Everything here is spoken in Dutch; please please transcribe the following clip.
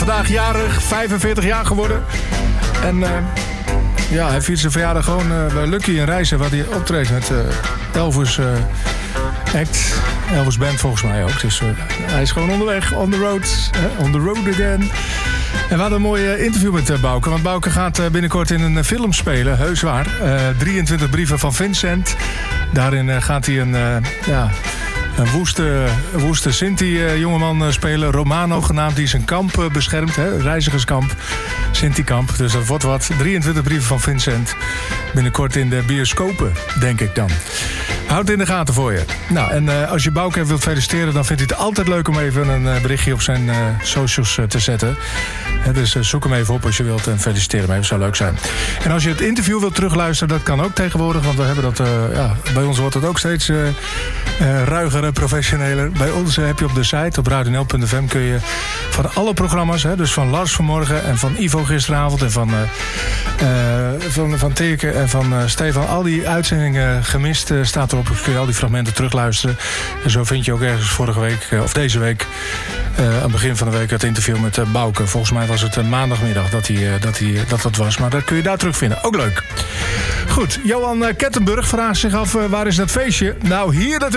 vandaag jarig, 45 jaar geworden. En hij viert zijn verjaardag gewoon bij Lucky in Rijssen, waar hij optreedt met Elvis act. Elvis Band volgens mij ook. Dus hij is gewoon onderweg, on the road again. En we hadden een mooi interview met Bouke. Want Bouke gaat binnenkort in een film spelen, heus waar. 23 brieven van Vincent. Daarin gaat hij een woeste Sinti-jongeman spelen. Romano genaamd, die zijn kamp beschermt. Reizigerskamp, Sinti-kamp. Dus dat wordt wat. 23 brieven van Vincent. Binnenkort in de bioscopen, denk ik dan. Houd in de gaten voor je. Nou, en als je Bouke even wilt feliciteren, dan vindt hij het altijd leuk om even een berichtje op zijn socials te zetten. Dus zoek hem even op als je wilt en feliciteer hem even. Zou leuk zijn. En als je het interview wilt terugluisteren, dat kan ook tegenwoordig. Want we hebben dat, bij ons wordt het ook steeds ruiger en professioneler. Bij ons heb je op de site, op radionl.fm, kun je van alle programma's, dus van Lars vanmorgen en van Ivo gisteravond en van Teke en van Stefan, al die uitzendingen gemist staat erop. Kun je al die fragmenten terugluisteren. En zo vind je ook ergens vorige week, of deze week, aan het begin van de week, het interview met Bouke. Volgens mij was het maandagmiddag dat was. Maar dat kun je daar terugvinden. Ook leuk. Goed, Johan Kettenburg vraagt zich af, waar is dat feestje? Nou, hier dat